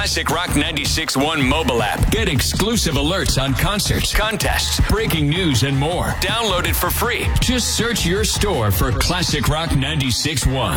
Classic Rock 96.1 mobile app. Get exclusive alerts on concerts, contests, breaking news, and more. Download it for free. Just search your store for Classic Rock 96.1.